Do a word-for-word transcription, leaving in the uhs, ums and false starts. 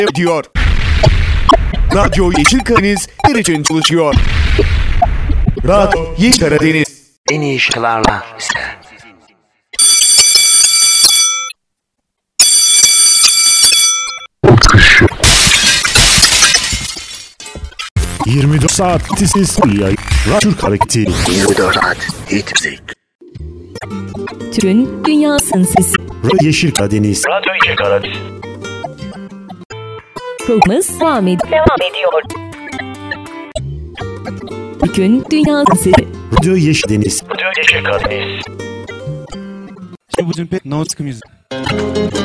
diyor. Radyo Yeşil Karadeniz bir için çalışıyor. Radyo Yeşil Karadeniz. En iyi şarkılarla size. yirmi dört saat tisiz yayın. Türk hareketi. yirmi dört saat hit müzik. Türün dünyasın siz. Radyo Yeşil Karadeniz. Radyo Yeşil Karadeniz. Programımız devam, ed- devam ediyor. Türk'ün dünyasın siz. Radyo Yeşil Deniz. Radyo Yeşil Karadeniz. Je vous une pète, non, c'est comme